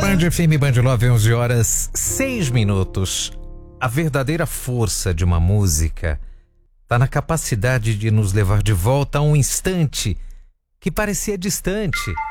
Band FM, Band Love, 11 horas 6 minutos. A verdadeira força de uma música está na capacidade de nos levar de volta a um instante que parecia distante.